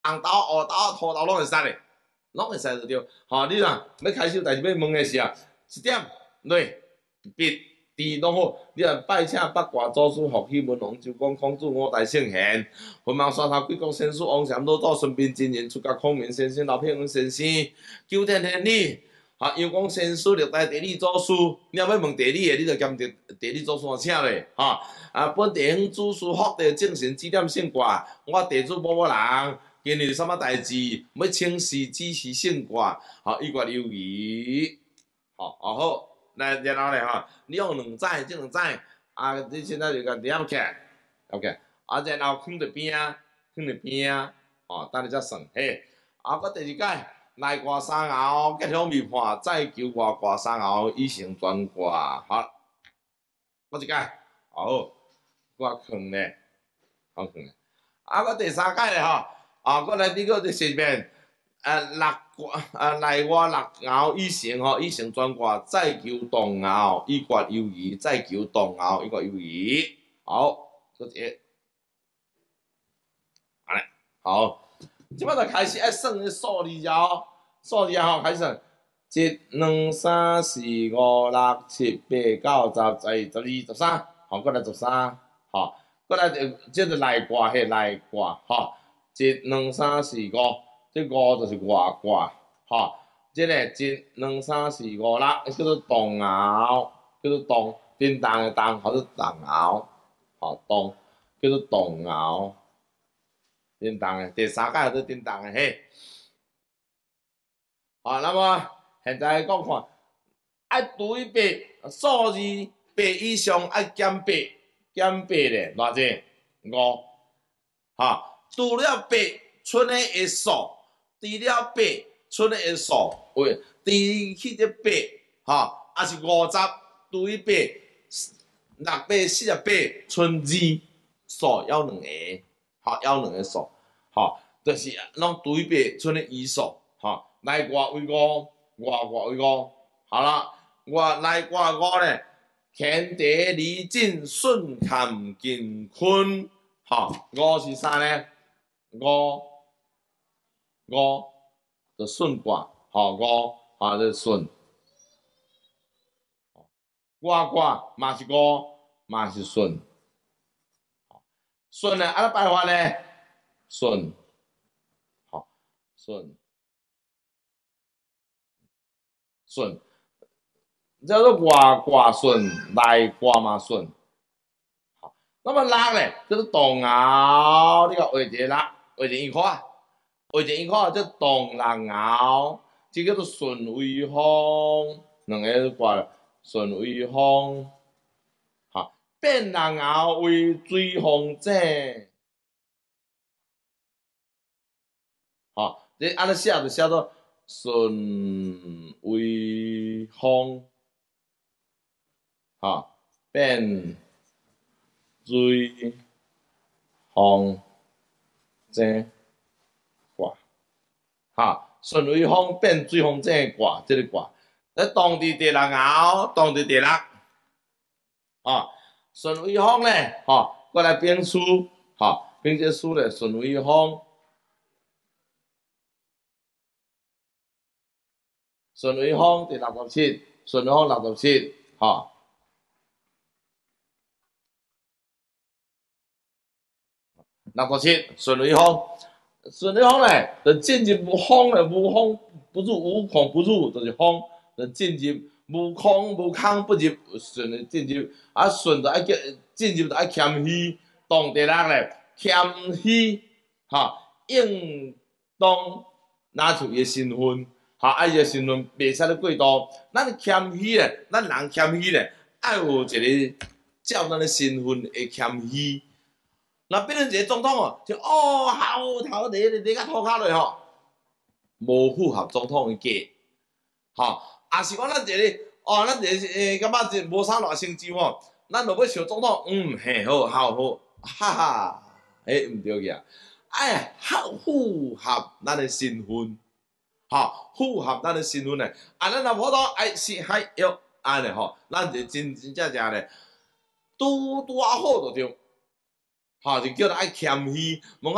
红豆、黑豆、土豆拢会使咧，拢会使就对。吼，你若要开始代志要问的是啊，一点对笔字拢好，你若拜请八卦祖师、伏羲、文王、周公、孔子、五代圣贤，云梦山头、贵国先师、王禅老祖、孙膑真人、出家孔明先生、老偏王先生、九天天理。啊，阳光先师、历代地理祖师，你若要问地理的，你就兼地理祖师请咧，哈。啊，本地方主事福地正神指点圣卦，我地主某某人，今日什么代志要请示指示圣卦，好，一卦有疑，好，来然后咧哈，你用两载，这两载啊，你现在就甲点起来，OK，啊，然后放伫边啊，等你才算嘿，啊，搁第二届。内卦三爻，吉凶未判，再求卦卦三爻，以成专卦。好，我一届，好，我放咧，好放咧。啊，我第三届咧吼，啊，我来这个就前面，六卦内卦六爻以成吼，以成专卦，再求动爻，以卦有余，再求动爻，以卦有余。好，这一个，安尼，好。即摆就开始爱算个数字哦，数字吼开始算，一、两、三、四、五、六、七、八、九、十、11、12、13，吼，过来13，吼，过来即个内卦嘿，内卦吼，一、两、三、四、五，这5就是外卦，吼，即个一、两、三、四、5、6，叫做动爻，叫做动，叮当的当，或者动爻，吼，动，叫做动爻。叮当的，第三届都叮当的嘿。好，那么现在讲看，爱除以8，数字8以上爱减8，减8咧偌济？5。哈，除了8，剩的个数，除了8，剩的个数，喂，除去这8，哈，也是50除以8，64848，剩2，数要2个。好，要2个数，好，就是拢除以8，剩的余数，好，内卦为5，外卦为5，好了，内卦5咧，乾地离震顺坎艮坤，好，5是啥呢？5就顺卦，好5，好就顺，外卦嘛是5，嘛是顺。顺呢，安怎摆法呢？顺，好，顺，叫做外卦顺，内卦嘛顺。好，那么6呢，叫做动爻，你甲画一个6，画一个看，画一个看叫动6爻，这叫做顺为风，两个卦顺为风。好，变6爻为水风井。好，你安尼写就写做顺为风，哈，变水风井卦，哈，顺为风变水风井卦，这个卦，咧当伫第6爻，当伫第6，啊，顺为风咧，哈，过来编书，哈，编这书咧，顺为风。顺为风第67，顺为风67，哈，67顺为风，顺为风咧，就进入风咧，无风不入，无孔不入，就是风，就进入无空不入，顺的进入，啊顺就爱进入就爱谦虚，当第6咧，谦虚，哈，应当拿出伊的身份。哈，伊个身份袂使咧过度，咱谦虚咧，咱人谦虚咧，爱有一个照咱的身份的谦虚。那变成一个总统哦，就好头你甲涂骹落吼，无符合总统的价，吼，也是讲咱一个咱一个感觉无啥偌成就吼，咱就要小总统，嘿好，哈哈，毋对个，哎，符合咱的身份。好，符合咱的身份咧，咱若普通是还要安尼吼，咱就真正咧，拄好就对，就叫咱爱谦虚，